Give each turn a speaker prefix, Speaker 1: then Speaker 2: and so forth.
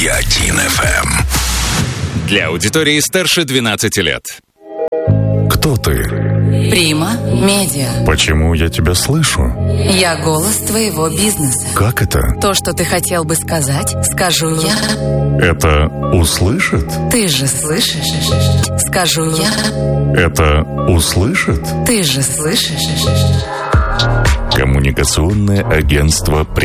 Speaker 1: 101 FM.
Speaker 2: Для аудитории старше 12 лет.
Speaker 3: Кто ты?
Speaker 4: Прима Медиа.
Speaker 3: Почему я тебя слышу?
Speaker 4: Я голос твоего бизнеса.
Speaker 3: Как это?
Speaker 4: То, что ты хотел бы сказать, скажу я.
Speaker 3: Это услышит?
Speaker 4: Ты же слышишь? Скажу я.
Speaker 3: Это услышит?
Speaker 4: Ты же слышишь?
Speaker 3: Коммуникационное агентство